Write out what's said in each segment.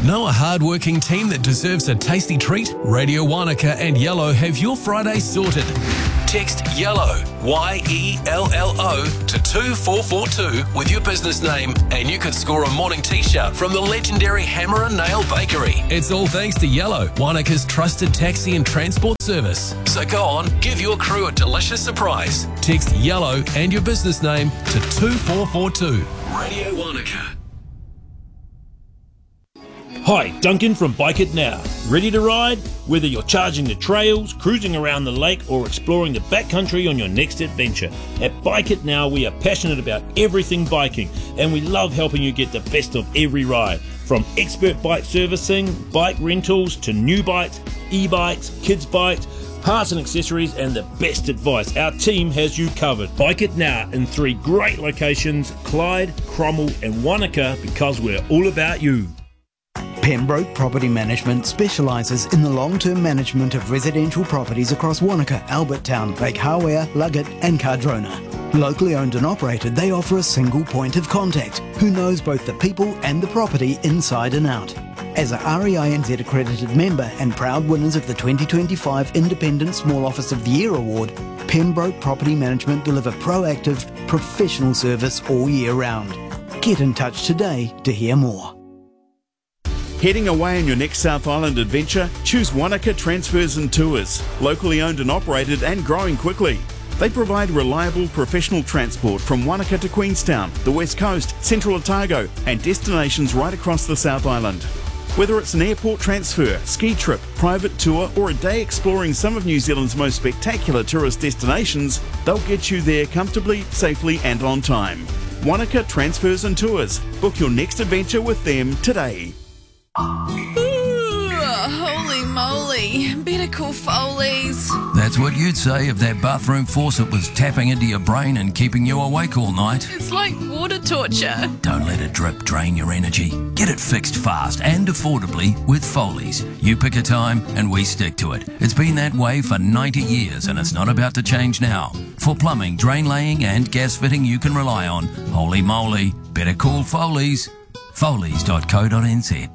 Know a hard-working team that deserves a tasty treat? Radio Wanaka and Yellow have your Friday sorted. Text YELLOW, YELLO, to 2442 with your business name and you could score a morning t-shirt from the legendary Hammer and Nail Bakery. It's all thanks to Yellow, Wanaka's trusted taxi and transport service. So go on, give your crew a delicious surprise. Text YELLOW and your business name to 2442. Radio Wanaka. Hi, Duncan from Bike It Now. Ready to ride? Whether you're charging the trails, cruising around the lake or exploring the backcountry on your next adventure, at Bike It Now we are passionate about everything biking and we love helping you get the best of every ride. From expert bike servicing, bike rentals to new bikes, e-bikes, kids bikes, parts and accessories and the best advice. Our team has you covered. Bike It Now in 3 great locations, Clyde, Cromwell and Wanaka, because we're all about you. Pembroke Property Management specialises in the long-term management of residential properties across Wanaka, Albertown, Lake Hawea, Luggett and Cardrona. Locally owned and operated, they offer a single point of contact who knows both the people and the property inside and out. As a REINZ accredited member and proud winners of the 2025 Independent Small Office of the Year Award, Pembroke Property Management deliver proactive, professional service all year round. Get in touch today to hear more. Heading away on your next South Island adventure? Choose Wanaka Transfers and Tours. Locally owned and operated and growing quickly. They provide reliable professional transport from Wanaka to Queenstown, the West Coast, Central Otago and destinations right across the South Island. Whether it's an airport transfer, ski trip, private tour or a day exploring some of New Zealand's most spectacular tourist destinations, they'll get you there comfortably, safely and on time. Wanaka Transfers and Tours. Book your next adventure with them today. Ooh, holy moly. Better call Foley's. That's what you'd say if that bathroom faucet was tapping into your brain and keeping you awake all night. It's like water torture. Don't let a drip drain your energy. Get it fixed fast and affordably with Foley's. You pick a time and we stick to it. It's been that way for 90 years and it's not about to change now. For plumbing, drain laying and gas fitting you can rely on, holy moly, better call Foley's. Foleys.co.nz.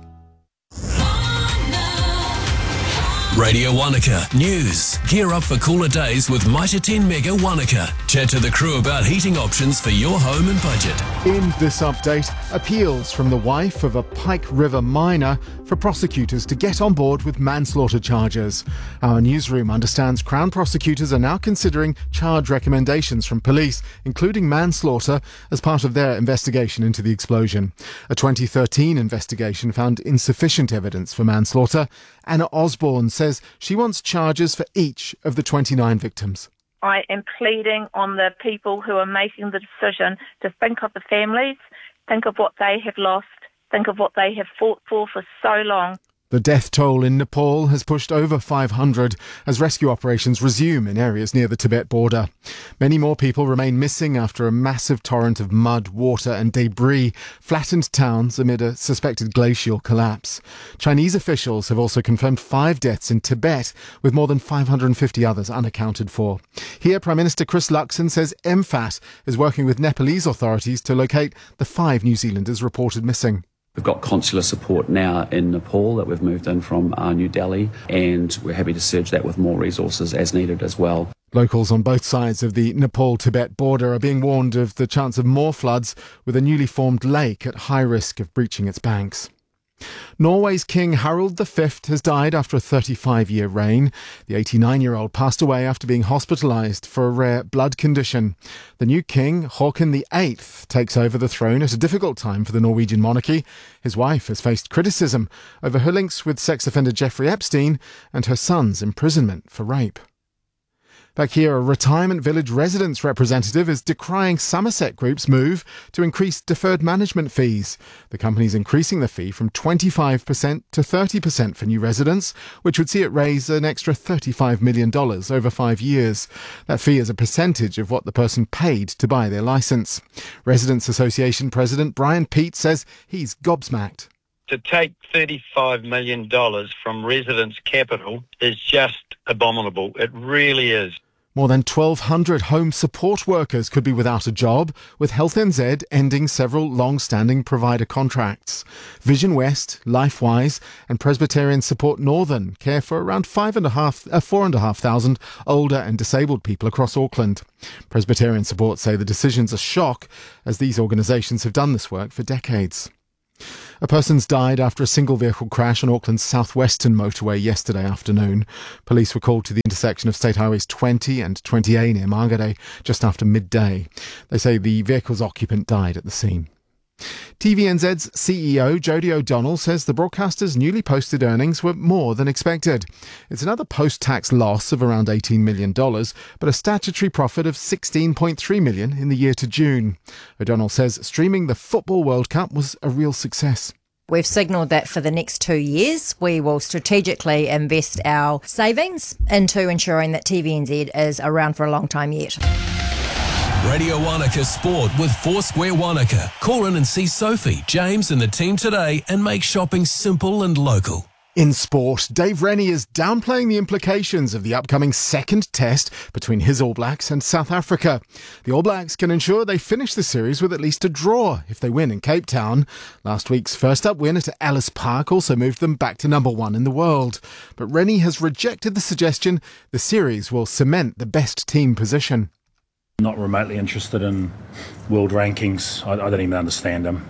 Radio Wanaka News. Gear up for cooler days with Mitre 10 Mega Wanaka. Chat to the crew about heating options for your home and budget. In this update, appeals from the wife of a Pike River miner for prosecutors to get on board with manslaughter charges. Our newsroom understands Crown prosecutors are now considering charge recommendations from police, including manslaughter, as part of their investigation into the explosion. A 2013 investigation found insufficient evidence for manslaughter. Anna Osborne says she wants charges for each of the 29 victims. I am pleading on the people who are making the decision to think of the families, think of what they have lost, think of what they have fought for so long. The death toll in Nepal has pushed over 500 as rescue operations resume in areas near the Tibet border. Many more people remain missing after a massive torrent of mud, water and debris flattened towns amid a suspected glacial collapse. Chinese officials have also confirmed 5 deaths in Tibet, with more than 550 others unaccounted for. Here, Prime Minister Chris Luxon says MFAT is working with Nepalese authorities to locate the 5 New Zealanders reported missing. We've got consular support now in Nepal that we've moved in from New Delhi, and we're happy to surge that with more resources as needed as well. Locals on both sides of the Nepal-Tibet border are being warned of the chance of more floods, with a newly formed lake at high risk of breaching its banks. Norway's King Harald V has died after a 35-year reign. The 89-year-old passed away after being hospitalised for a rare blood condition. The new king, Håkon VIII, takes over the throne at a difficult time for the Norwegian monarchy. His wife has faced criticism over her links with sex offender Jeffrey Epstein and her son's imprisonment for rape. Back here, a retirement village residents representative is decrying Somerset Group's move to increase deferred management fees. The company's increasing the fee from 25% to 30% for new residents, which would see it raise an extra $35 million over 5 years. That fee is a percentage of what the person paid to buy their licence. Residents Association President Brian Peat says he's gobsmacked. To take $35 million from residents' capital is just abominable. It really is. More than 1,200 home support workers could be without a job, with Health NZ ending several long-standing provider contracts. Vision West, LifeWise and Presbyterian Support Northern care for around 4,500 older and disabled people across Auckland. Presbyterian Support say the decision's a shock, as these organisations have done this work for decades. A person's died after a single vehicle crash on Auckland's southwestern motorway yesterday afternoon. Police were called to the intersection of State Highways 20 and 20A near Margaret just after midday. They say the vehicle's occupant died at the scene. TVNZ's CEO Jodie O'Donnell says the broadcaster's newly posted earnings were more than expected. It's another post-tax loss of around $18 million, but a statutory profit of $16.3 million in the year to June. O'Donnell says streaming the Football World Cup was a real success. We've signalled that for the next 2 years, we will strategically invest our savings into ensuring that TVNZ is around for a long time yet. Radio Wanaka Sport with Foursquare Wanaka. Call in and see Sophie, James and the team today and make shopping simple and local. In sport, Dave Rennie is downplaying the implications of the upcoming second test between his All Blacks and South Africa. The All Blacks can ensure they finish the series with at least a draw if they win in Cape Town. Last week's first-up win at Ellis Park also moved them back to number one in the world. But Rennie has rejected the suggestion the series will cement the best team position. Not remotely interested in world rankings. I don't even understand them.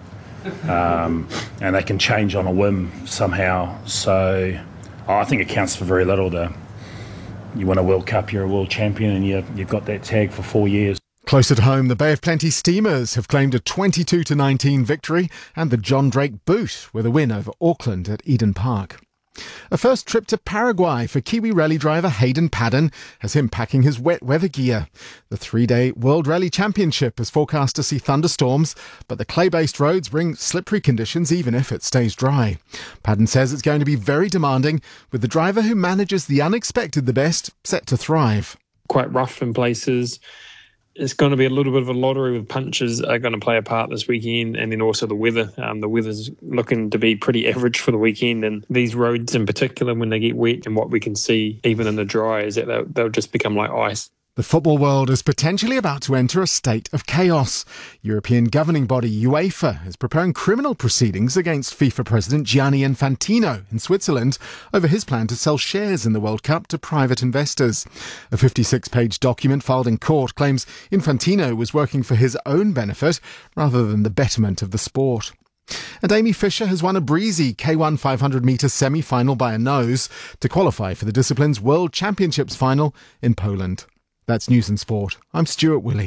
And they can change on a whim somehow. So I think it counts for very little. You win a World Cup, you're a world champion, and you've got that tag for 4 years. Close at home, the Bay of Plenty Steamers have claimed a 22-19 victory, and the John Drake Boot with a win over Auckland at Eden Park. A first trip to Paraguay for Kiwi rally driver Hayden Paddon has him packing his wet weather gear. The 3-day World Rally Championship is forecast to see thunderstorms, but the clay-based roads bring slippery conditions even if it stays dry. Paddon says it's going to be very demanding, with the driver who manages the unexpected the best set to thrive. Quite rough in places. It's going to be a little bit of a lottery with punches are going to play a part this weekend, and then also the weather. The weather's looking to be pretty average for the weekend, and these roads in particular, when they get wet, and what we can see even in the dry is that they'll just become like ice. The football world is potentially about to enter a state of chaos. European governing body UEFA is preparing criminal proceedings against FIFA President Gianni Infantino in Switzerland over his plan to sell shares in the World Cup to private investors. A 56-page document filed in court claims Infantino was working for his own benefit rather than the betterment of the sport. And Amy Fisher has won a breezy K1 500-metre semi-final by a nose to qualify for the discipline's World Championships final in Poland. That's News and Sport. I'm Stuart Willey.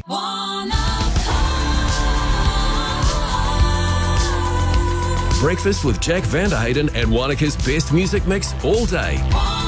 Breakfast with Jack Vanderhayden and Wanaka's best music mix all day.